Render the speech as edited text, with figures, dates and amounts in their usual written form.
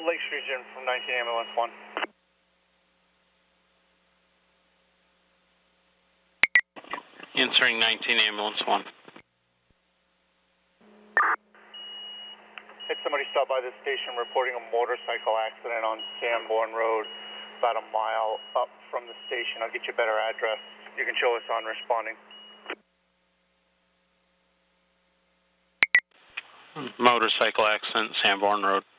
Lake Street Gym from 19 Ambulance 1. Answering 19 Ambulance 1. Had somebody stop by the station reporting a motorcycle accident on Sanborn Road, about a mile up from the station. I'll get you a better address. You can show us on responding. Motorcycle accident, Sanborn Road.